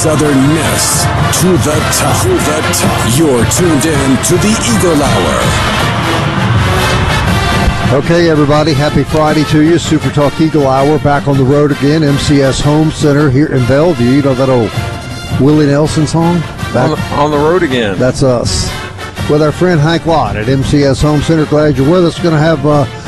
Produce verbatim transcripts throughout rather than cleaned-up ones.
Southern Miss to the top. To the top. You're tuned in to the Eagle Hour. Okay, everybody, happy Friday to you. Super Talk Eagle Hour back on the road again. M C S Home Center here in Bellevue. You know that old Willie Nelson song? Back, on, the, on the road again. That's us. With our friend Hank Lott at M C S Home Center. Glad you're with us. Going to have,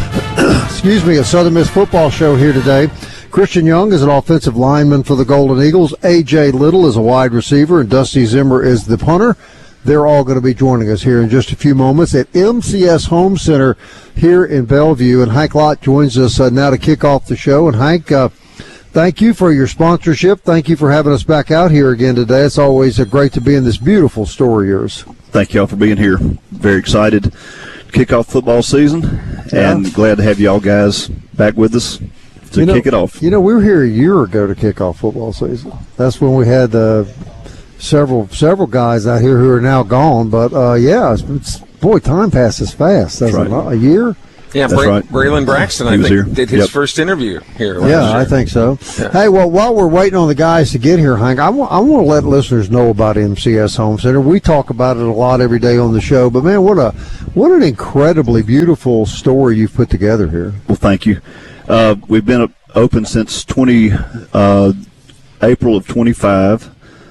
uh, excuse me, a Southern Miss football show here today. Christian Young is an offensive lineman for the Golden Eagles. A J Little is a wide receiver, and Dusty Zimmer is the punter. They're all going to be joining us here in just a few moments at M C S Home Center here in Bellevue. And Hank Lott joins us uh, now to kick off the show. And Hank, uh, thank you for your sponsorship. Thank you for having us back out here again today. It's always uh, great to be in this beautiful store of yours. Thank you all for being here. Very excited to kick off football season, yeah. and glad to have you all guys back with us to you know, kick it off. You know, we were here a year ago to kick off football season. That's when we had uh, several several guys out here who are now gone. But, uh, yeah, it's, it's, boy, time passes fast. That's right. a, a year. Yeah, That's Bra- right. Braylon Braxton, he I was think, here. did his Yep. first interview here. last Yeah, year. I think so. Yeah. Hey, well, while we're waiting on the guys to get here, Hank, I, w- I want to let listeners know about M C S Home Center. We talk about it a lot every day on the show, but, man, what a what an incredibly beautiful story you've put together here. Well, thank you. Uh, we've been open since twenty uh, April of twenty-five,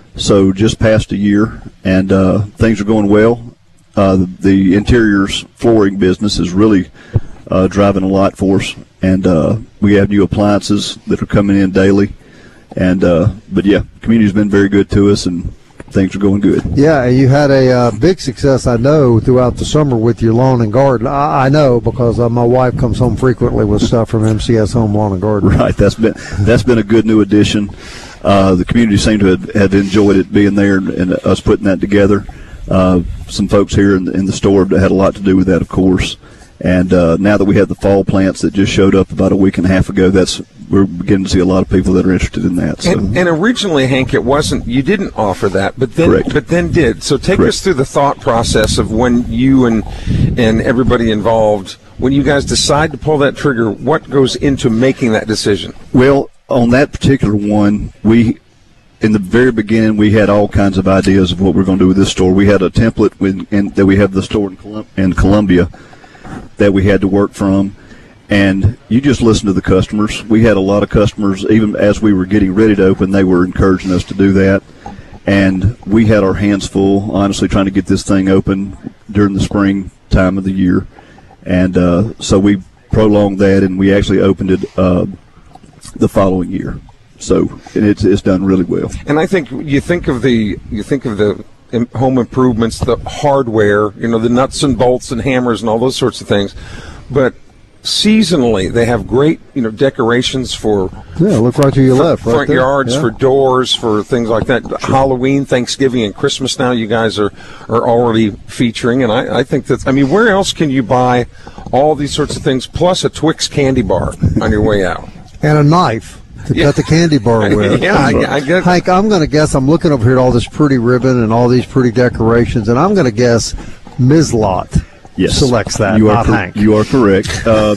so just past a year, and uh, things are going well. Uh, the, the interiors flooring business is really uh, driving a lot for us, and uh, we have new appliances that are coming in daily. And uh, but yeah, the community's been very good to us, and things are going good. Yeah, and you had a uh, big success, I know, throughout the summer with your lawn and garden. I, I know because uh, my wife comes home frequently with stuff from M C S Home Lawn and Garden. Right, that's been that's been a good new addition. Uh, the community seemed to have, have enjoyed it being there and, and us putting that together. Uh, some folks here in the, in the store had a lot to do with that, of course. And uh, now that we have the fall plants that just showed up about a week and a half ago, that's we're beginning to see a lot of people that are interested in that. So. And, and originally, Hank, it wasn't, you didn't offer that, but then Correct. but then did. So take Correct. us through the thought process of when you and and everybody involved, when you guys decide to pull that trigger, what goes into making that decision? Well, on that particular one, we in the very beginning we had all kinds of ideas of what we're going to do with this store. We had a template with, in, that we have the store in, Colum- in Columbia that we had to work from. And you just listen to the customers. We had a lot of customers, even as we were getting ready to open, they were encouraging us to do that. And we had our hands full, honestly, trying to get this thing open during the spring time of the year. And uh, so we prolonged that, and we actually opened it uh, the following year. So and it's it's done really well. And I think you think of the you think of the home improvements, the hardware, you know, the nuts and bolts and hammers and all those sorts of things, but seasonally they have great, you know, decorations for Yeah, look right to your left, right front there. yards, Yeah. for doors, for things like that. Halloween, Thanksgiving, and Christmas now you guys are, are already featuring, and I, I think that, I mean, where else can you buy all these sorts of things, plus a Twix candy bar on your way out? And a knife to Yeah. cut the candy bar with. Yeah, I, I get Hank, I'm going to guess, I'm looking over here at all this pretty ribbon and all these pretty decorations, and I'm going to guess Miz Lott Yes. selects that, you are not cor- Hank. You are correct. Uh,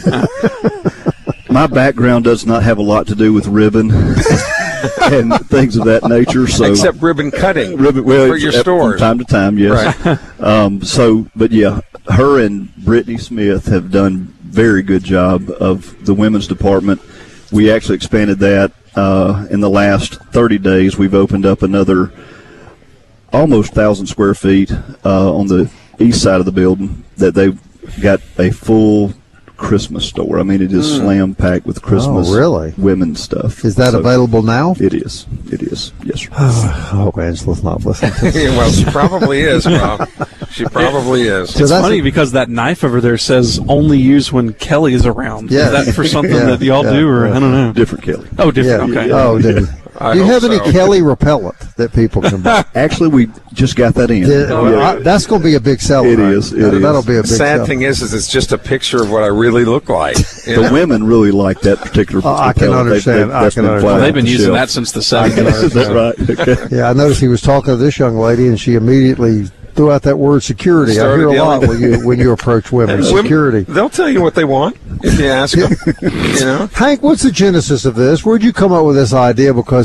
my background does not have a lot to do with ribbon and things of that nature. So except ribbon cutting ribbon, well, for your it's- stores. from time to time, yes. Right. Um, so, but yeah, her and Brittany Smith have done very good job of the women's department. We actually expanded that uh, in the last thirty days. We've opened up another almost one thousand square feet uh, on the east side of the building that they've got a full Christmas store. I mean, it is slam packed with Christmas Oh, really? women's stuff. Is that So available now? It is. It is. Yes, sir. Oh, Angela's not listening to this. Yeah, well, she probably is, Rob. She probably is. So It's that's funny a- because that knife over there says only use when Kelly is around. Yeah. Is that for something Yeah, that y'all yeah, do, or yeah. I don't know? Different Kelly. Oh, different. Yeah. Okay. Oh, dude. I Do you hope have any so. Kelly repellent that people can buy? Actually, we just got that in. Yeah, Oh, I- that's going to be a big seller. It right? is, it That- is. That'll be a The big sad seller. thing is, is it's just a picture of what I really look like. you The know? women really like that particular. Oh, I can lapel. understand. They've- I that's can been understand. flying Well, they've off been the using shelf. that since the seventies. Is that right? Okay. Yeah, I noticed he was talking to this young lady, and she immediately threw out that word security. I Started hear a lot yelling. when you when you approach women. Women, Security. They'll tell you what they want if you ask them. You know. Hank, what's the genesis of this? Where'd you come up with this idea? Because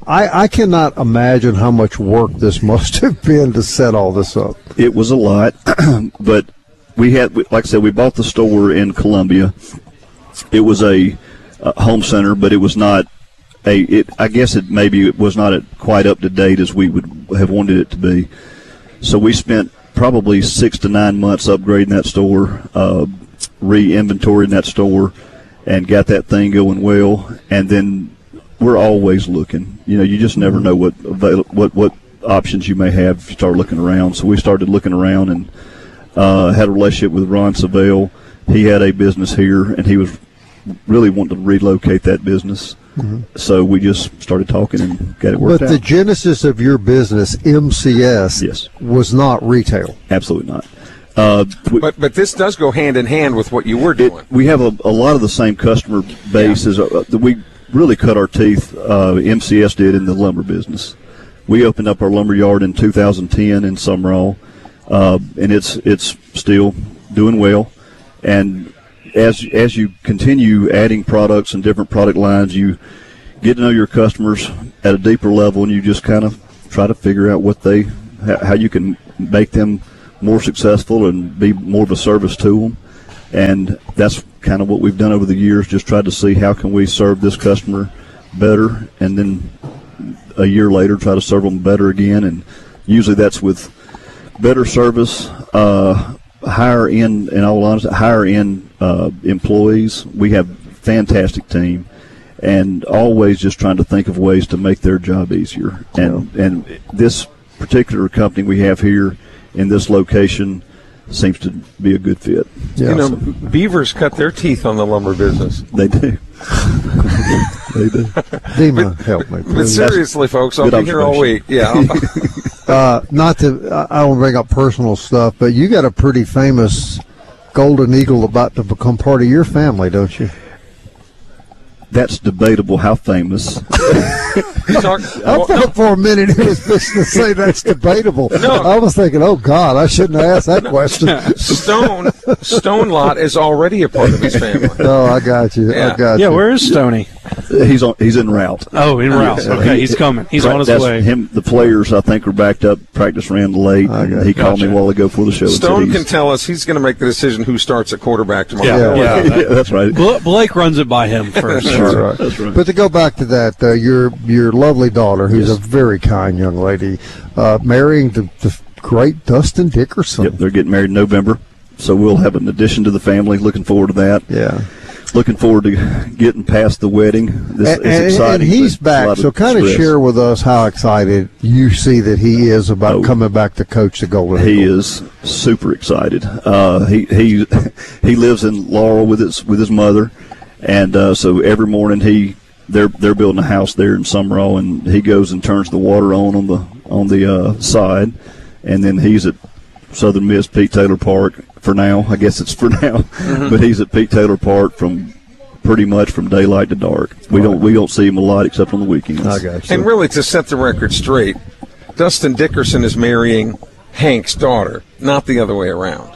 I, I cannot imagine how much work this must have been to set all this up. It was a lot, but we had, like I said, we bought the store in Columbia. It was a, a home center, but it was not a. It, I guess it maybe it was not a, quite up to date as we would have wanted it to be. So we spent probably six to nine months upgrading that store, uh, re-inventorying that store, and got that thing going well. And then we're always looking. You know, you just never know what avail- what what options you may have if you start looking around. So we started looking around and uh, had a relationship with Ron Savell. He had a business here, and he was really wanting to relocate that business. Mm-hmm. So we just started talking and got it worked but out. But the genesis of your business, M C S, yes. was not retail. Absolutely not. Uh, we, but but this does go hand in hand with what you were doing. It, we have a, a lot of the same customer base. Yeah. As uh, we really cut our teeth, uh, M C S did, in the lumber business. We opened up our lumber yard in two thousand ten in Summerall, uh, and it's it's still doing well. And as as you continue adding products and different product lines, you get to know your customers at a deeper level, and you just kind of try to figure out what they, how you can make them more successful and be more of a service to them. And that's kind of what we've done over the years, just tried to see how can we serve this customer better, and then a year later try to serve them better again. And usually that's with better service, uh, higher end, in all honesty, higher end uh, employees. We have a fantastic team, and always just trying to think of ways to make their job easier. And yeah. and this particular company we have here in this location seems to be a good fit. Yeah. You know, Beavers cut their teeth on the lumber business. They do. They do. Dima, help me, please. But seriously, folks, I'll be here all week. Yeah. uh, not to, I don't bring up personal stuff, but you got a pretty famous golden eagle about to become part of your family, don't you? That's debatable how famous. Talk, I thought for a minute he was supposed to say that's debatable. No. I was thinking, oh, God, I shouldn't have asked that question. Stone Stone Lot is already a part of his family. Oh, I got you. Yeah, I got yeah you. Where is Stoney? He's on. He's en route. Oh, en route. Okay, he, he's coming. He's right, on his that's way. Him, the players, I think, are backed up. Practice ran late. And he called gotcha. me a while ago for the show. Stone can tell us he's going to make the decision who starts at quarterback tomorrow. Yeah, yeah, yeah, yeah that's right. Blake runs it by him first. That's right. That's right. But to go back to that, uh, your your lovely daughter, who's yes. a very kind young lady, uh, marrying the, the great Dustin Dickerson. Yep, they're getting married in November, so we'll have an addition to the family. Looking forward to that. Yeah. Looking forward to getting past the wedding. This and, is exciting. And he's back, so kind of share with us how excited you see that he is about oh, coming back to coach the Golden He Eagles. is super excited. Uh, he he he lives in Laurel with his with his mother, and uh, so every morning he they're they're building a house there in Summerall, and he goes and turns the water on on the on the uh, side, and then he's at Southern Miss Pete Taylor Park for now. I guess it's for now, mm-hmm. but he's at Pete Taylor Park from pretty much from daylight to dark. We don't we don't see him a lot except on the weekends. I got you. And really, to set the record straight, Dustin Dickerson is marrying Hank's daughter, not the other way around.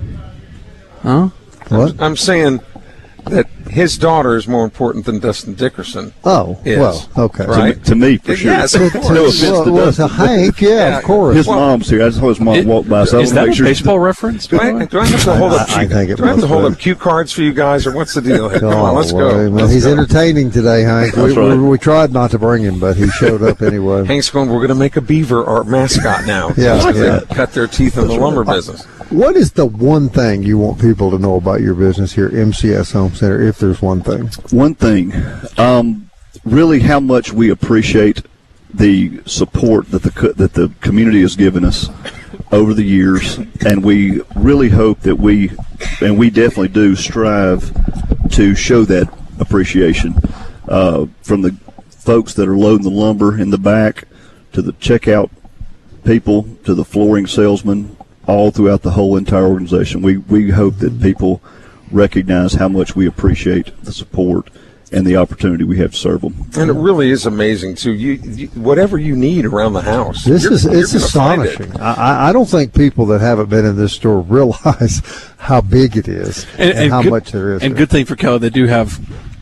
Huh? What? I'm, I'm saying that his daughter is more important than Dustin Dickerson. Oh, is, well, okay. Right? To, to me, for sure. Yes, of course. No offense well, to well, Dustin. to Hank, yeah, Yeah, of course. His Well, mom's here. I just saw his mom it, walk by, so I is want that to make a sure. baseball reference? Do I, do I have to hold up? I, I think it do I have must to hold be. up cue cards for you guys, or what's the deal here? Come Oh, on, let's well, go. well, Let's he's go. entertaining today, Hank. We, That's right. we, we tried not to bring him, but he showed up anyway. Hank's going, we're going to make a beaver our mascot now. Yeah, They yeah. cut their teeth in the lumber business. What is the one thing you want people to know about your business here, M C S Home Center, if there's one thing? One thing, um, really how much we appreciate the support that the co- that the community has given us over the years, and we really hope that we, and we definitely do strive to show that appreciation uh, from the folks that are loading the lumber in the back to the checkout people to the flooring salesmen, all throughout the whole entire organization. We we hope that people recognize how much we appreciate the support and the opportunity we have to serve them. And it really is amazing, too. You, you whatever you need around the house. This you're, is you're it's gonna find it. astonishing. I, I don't think people that haven't been in this store realize how big it is and, And, and how good, much there is. And there. good thing for Kelly, they do have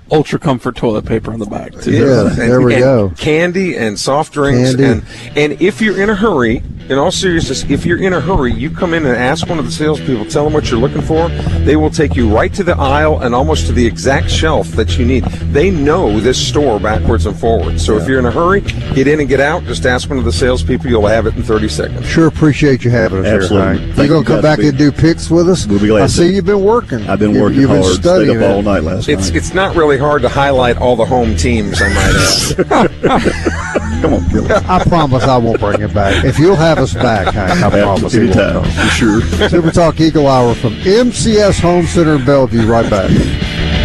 Ultra Comfort toilet paper on the back too. Yeah, And- there we and go. Candy and soft drinks, Candy. and and if you're in a hurry, in all seriousness, if you're in a hurry, you come in and ask one of the salespeople, tell them what you're looking for. They will take you right to the aisle and almost to the exact shelf that you need. They know this store backwards and forwards. So if you're in a hurry, get in and get out. Just ask one of the salespeople. You'll have it in thirty seconds. Sure appreciate you having us Absolutely. here, Hank. Thank You going you to come guys back for and do picks with us? We'll be glad I to. see you've been working. I've been You- working you've hard. Been Stayed studying up all it. night last It's night. it's not really hard to highlight all the home teams, I might add. Come on, Billy. I promise I won't bring him back. If you'll have us back, Hank, I promise he won't Anytime, come. for sure. Super Talk Eagle Hour from M C S Home Center in Bellevue. Right back.